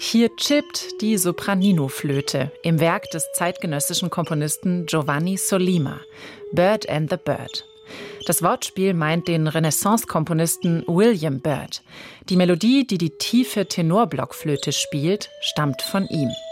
Hier chippt die Sopranino-Flöte im Werk des zeitgenössischen Komponisten Giovanni Sollima, Byrd and the Bird. Das Wortspiel meint den Renaissance-Komponisten William Byrd. Die Melodie, die die tiefe Tenorblockflöte spielt, stammt von ihm.